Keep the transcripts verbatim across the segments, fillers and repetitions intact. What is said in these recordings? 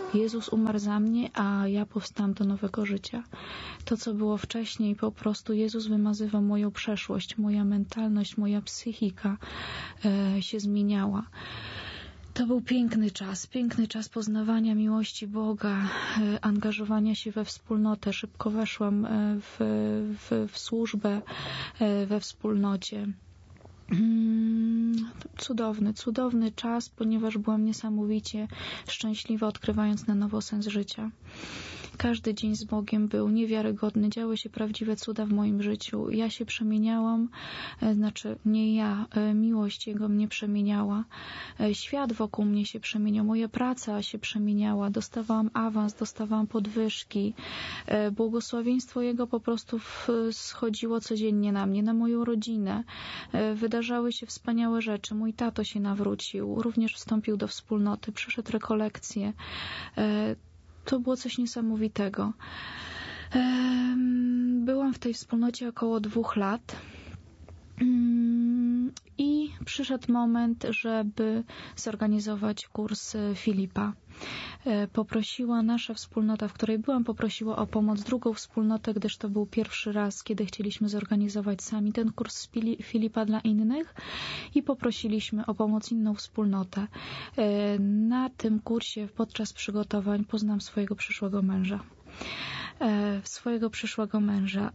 Jezus umarł za mnie, a ja powstałam do nowego życia. To, co było wcześniej, po prostu Jezus wymazywał moją przeszłość, moja mentalność, moja psychika e, się zmieniała. To był piękny czas, piękny czas poznawania miłości Boga, e, angażowania się we wspólnotę. Szybko weszłam e, w, w, w służbę e, we wspólnocie. Cudowny, cudowny czas, ponieważ byłam niesamowicie szczęśliwa, odkrywając na nowo sens życia. Każdy dzień z Bogiem był niewiarygodny, działy się prawdziwe cuda w moim życiu. Ja się przemieniałam, znaczy nie ja, miłość Jego mnie przemieniała. Świat wokół mnie się przemieniał, moja praca się przemieniała, dostawałam awans, dostawałam podwyżki. Błogosławieństwo Jego po prostu schodziło codziennie na mnie, na moją rodzinę. Wydarzały się wspaniałe rzeczy. Mój tato się nawrócił, również wstąpił do wspólnoty, przeszedł rekolekcje. To było coś niesamowitego. Byłam w tej wspólnocie około dwóch lat i przyszedł moment, żeby zorganizować kurs Filipa. Poprosiła nasza wspólnota, w której byłam, poprosiła o pomoc drugą wspólnotę, gdyż to był pierwszy raz, kiedy chcieliśmy zorganizować sami ten kurs Filipa dla innych i poprosiliśmy o pomoc inną wspólnotę. Na tym kursie podczas przygotowań poznam swojego przyszłego męża. Swojego przyszłego męża.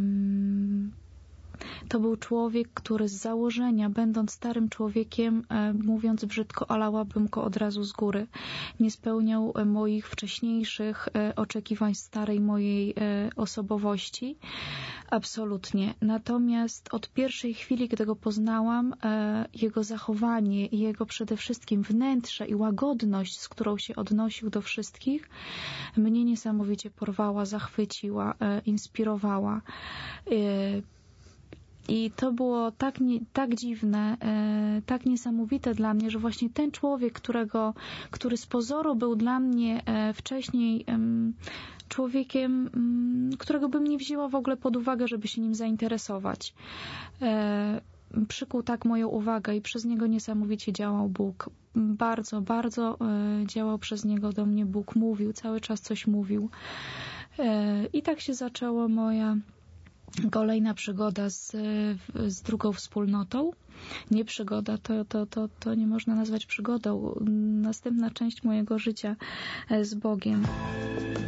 To był człowiek, który z założenia, będąc starym człowiekiem, e, mówiąc brzydko, olałabym go od razu z góry. Nie spełniał e, moich wcześniejszych e, oczekiwań starej mojej e, osobowości. Absolutnie. Natomiast od pierwszej chwili, gdy go poznałam, e, jego zachowanie, jego przede wszystkim wnętrze i łagodność, z którą się odnosił do wszystkich, mnie niesamowicie porwała, zachwyciła, e, inspirowała. E, I to było tak, nie, tak dziwne, e, tak niesamowite dla mnie, że właśnie ten człowiek, którego, który z pozoru był dla mnie e, wcześniej e, człowiekiem, m, którego bym nie wzięła w ogóle pod uwagę, żeby się nim zainteresować. E, przykuł tak moją uwagę i przez niego niesamowicie działał Bóg. Bardzo, bardzo e, działał przez niego do mnie Bóg. Mówił, cały czas coś mówił. E, I tak się zaczęła moja kolejna przygoda z, z drugą wspólnotą. Nie przygoda, to, to, to, to nie można nazwać przygodą. Następna część mojego życia z Bogiem.